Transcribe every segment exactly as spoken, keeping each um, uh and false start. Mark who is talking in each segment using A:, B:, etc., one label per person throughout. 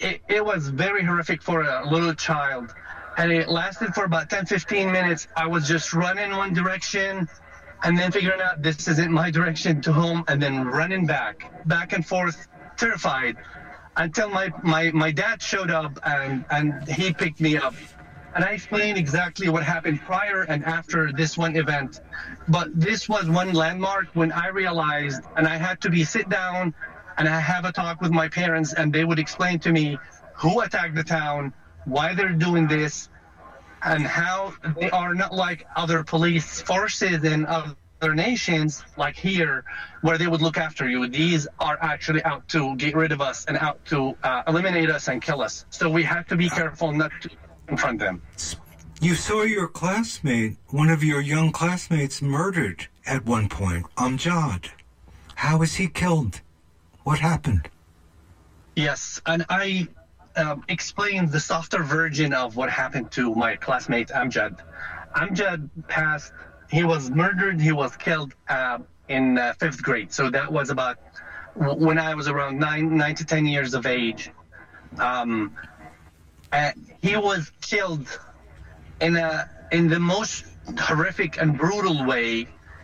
A: it, it was very horrific for a little child. And it lasted for about ten, fifteen minutes. I was just running one direction and then figuring out this isn't my direction to home, and then running back, back and forth, terrified, until my, my, my dad showed up and, and he picked me up. And I explained exactly what happened prior and after this one event. But this was one landmark when I realized, and I had to be sit down and I have a talk with my parents, and they would explain to me who attacked the town, why they're doing this, and how they are not like other police forces in other nations, like here, where they would look after you. These are actually out to get rid of us and out to uh, eliminate us and kill us. So we have to be careful not to confront them.
B: You saw your classmate, one of your young classmates, murdered at one point, Amjad. How was he killed? What happened?
A: Yes, and I um, explained the softer version of what happened to my classmate Amjad. Amjad passed, he was murdered, he was killed uh, in uh, fifth grade. So that was about when I was around nine, nine to ten years of age. Um, and he was killed in a in the most horrific and brutal way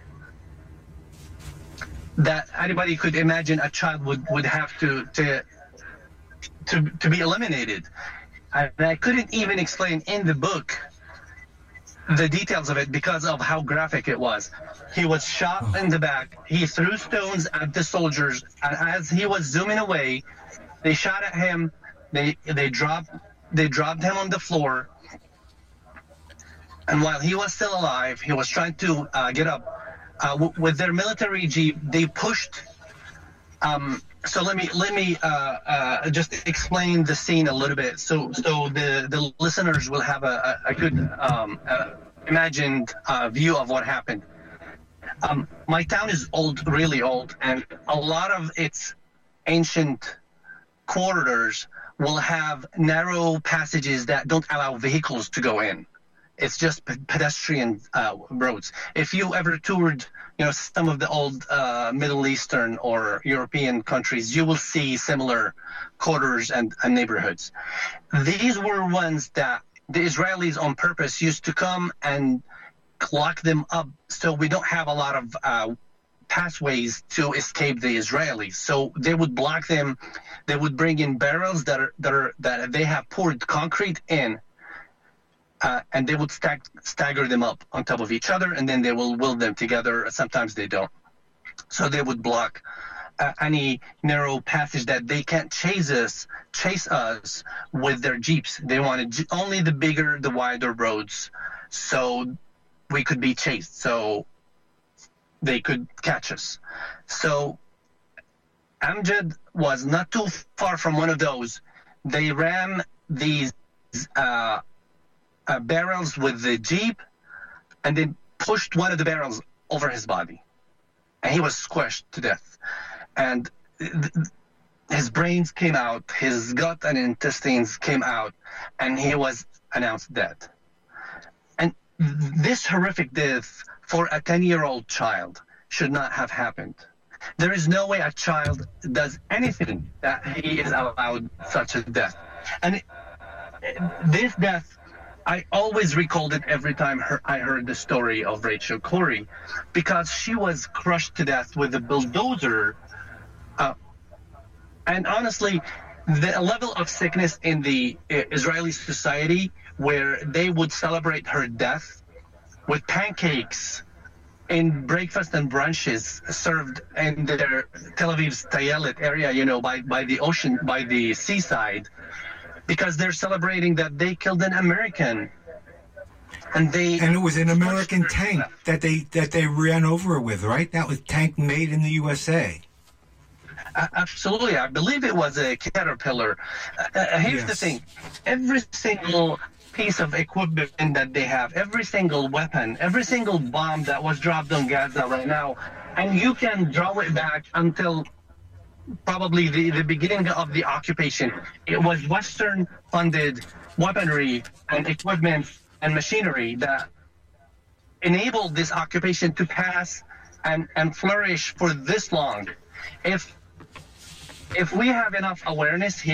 A: that anybody could imagine a child would, would have to, to to to be eliminated. And I couldn't even explain in the book the details of it because of how graphic it was. He was shot in the back. He threw stones at the soldiers, and as he was zooming away, they shot at him. They they dropped they dropped him on the floor. And while he was still alive, he was trying to uh, get up. Uh, w- with their military jeep, they pushed. Um, so let me let me uh, uh, just explain the scene a little bit, so so the, the listeners will have a, a, a good um, uh, imagined uh, view of what happened. Um, my town is old, really old, and a lot of its ancient corridors will have narrow passages that don't allow vehicles to go in. It's just pedestrian uh, roads. If you ever toured, you know, some of the old uh, Middle Eastern or European countries, you will see similar corridors and, and neighborhoods. These were ones that the Israelis on purpose used to come and lock them up, so we don't have a lot of uh, pathways to escape the Israelis. So they would block them. They would bring in barrels that are that are that they have poured concrete in. Uh, and they would stag- stagger them up on top of each other, and then they will weld them together. Sometimes they don't. So they would block uh, any narrow passage that they can't chase us, chase us with their jeeps. They wanted j- only the bigger, the wider roads, so we could be chased, so they could catch us. So Amjad was not too far from one of those. They ran these uh, Uh, barrels with the jeep, and then pushed one of the barrels over his body, and he was squished to death. And th- th- his brains came out, his gut and intestines came out, and he was announced dead. And th- this horrific death for a ten-year-old child should not have happened. There is no way a child does anything that he is allowed such a death. And it, this death, I always recalled it every time her, I heard the story of Rachel Corrie, because she was crushed to death with a bulldozer. Uh, and honestly, the level of sickness in the uh, Israeli society, where they would celebrate her death with pancakes in breakfast and brunches served in their Tel Aviv's Tayelet area, you know, by, by the ocean, by the seaside, because they're celebrating that they killed an American, and they
B: and it was an American tank that they that they ran over with, right? That was tank made in the U S A.
A: Uh, absolutely, I believe it was a Caterpillar. Uh, here's yes. the thing: every single piece of equipment that they have, every single weapon, every single bomb that was dropped on Gaza right now, and you can draw it back until probably the, the beginning of the occupation. It was Western-funded weaponry and equipment and machinery that enabled this occupation to pass and, and flourish for this long. If if we have enough awareness here,